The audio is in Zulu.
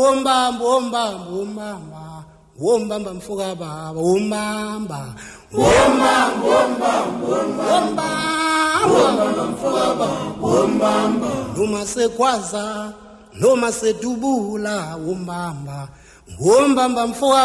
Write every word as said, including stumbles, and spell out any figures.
wombamba wombamba wombamba wombamba mfoka baba wombamba wombamba wombamba wombamba wombamba mfoka baba wombamba noma sekwaza noma sedubula wombamba wombamba mfoka